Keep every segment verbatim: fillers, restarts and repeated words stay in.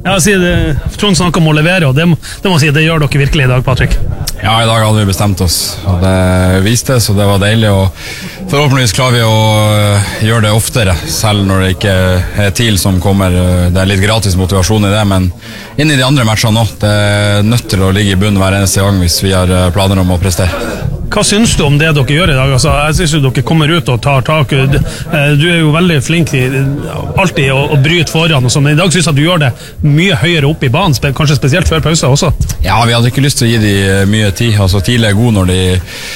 Ja, jeg sier det, Trond snakker om å levere, og det må, det må si, det gjør dere virkelig i dag, Patrick. Ja, i dag hadde vi bestemt oss, og det viste, så det var deilig, og forhåpentligvis klarer vi å gjøre det oftere, selv når det ikke er TIL som kommer. Det er litt gratis motivasjon i det, men inn i de andre matchene nå, det er nødt til å ligge i bunnen hver eneste gang hvis vi har planer om å prestere. Hva synes du om det dere gjør i dag? Altså, jeg synes jo dere kommer ut og tar tak. Du, du er jo veldig flink til alltid å, å bryte foran, og sånn, men i dag synes jeg at du gjør det mye høyere opp i banen, kanskje spesielt før pause også. Ja, vi hadde ikke lyst til å gi de mye tid. Altså, TIL er god når de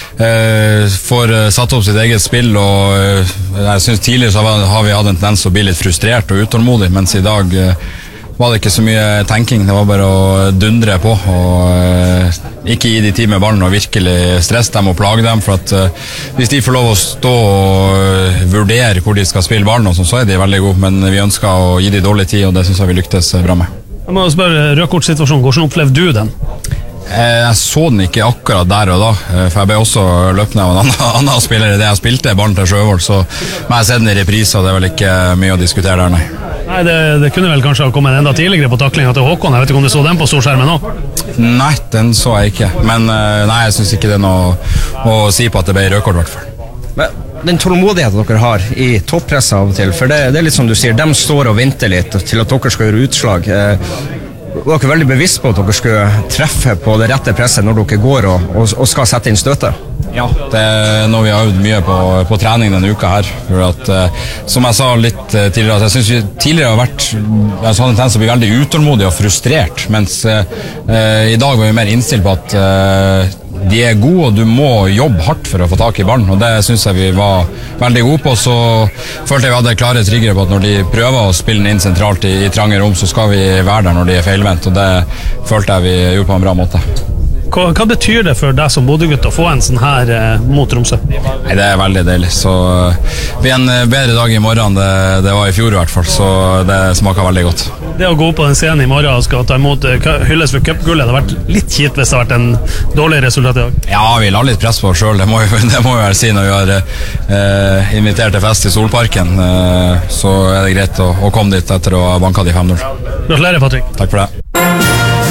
eh, får satt opp sitt eget spill, og eh, jeg synes tidligere så har vi hatt en tendens å bli litt frustrert og utålmodig, mens i dag eh, var det ikke så mye tenking, det var bare å dundre på og uh, ikke gi de tid med ballen og virkelig stresse dem og plage dem, for at uh, hvis de får lov å stå og uh, vurdere hvor de skal spille ballen, og sånn, så er de veldig gode, men vi ønsker å gi de dårlig tid, og det synes jeg vi lyktes bra med. Jeg må spørre, rødkortsituasjonen, hvordan opplevde du den? Jeg så den ikke akkurat der og da, for jeg ble også løpende av en annen, annen spiller i det jeg spilte ballen til Sjøvold, så men jeg ser den i repriser, det er vel ikke mye å diskutere der, nei. Nei, det, det kunne vel kanskje ha kommet enda tidligere på taklinga til Håkon. Jeg vet ikke om du så den på storskjermen nå? Nei, den så jeg ikke. Men nei, jeg synes ikke det er noe å si på at det ble rødkort i hvert fall. Men den tålmodigheten dere har i toppresset av og til, for det, det er litt som du sier, de står og venter litt til at dere skal gjøre utslag. Var dere veldig bevisst på at dere skulle treffe på det rette presset når dere går og, og, og skal sette inn støtet? Ja, det er noe vi har øvd mye på, på trening denne uka her, for at, uh, som jeg sa litt uh, tidligere, at jeg synes vi tidligere har vært, jeg hadde en tendens til å bli veldig utålmodig og frustrert, mens uh, uh, i dag var vi mer innstilt på at uh, de er gode, og du må jobbe hardt for å få tak i ballen, og det synes jeg vi var veldig gode på. Så følte jeg vi hadde klare tryggere på at når de prøver å spille den inn sentralt i, i trange rom, så skal vi være der når de er feilvendt, og det følte jeg vi gjorde på en bra måte. Hva, hva betyr det for deg som Bodø-gutt å få en sånn her eh, mot Tromsø? Nei, det er veldig deilig, så det blir en bedre dag i morgen det, det var i fjor i hvert fall, så det smaker veldig godt. Det å gå på den scenen i morgen og skal ta imot hylles for cupgullet, det har vært litt kjipt hvis det har vært en dårlig resultat i dag. Ja, vi la litt press på oss selv, det må vi, det må vi vel si når vi har eh, invitert til fest i Solparken, eh, så er det greit å, å komme dit etter å ha banket de fem null. Gratulerer, Patrick. Takk for det.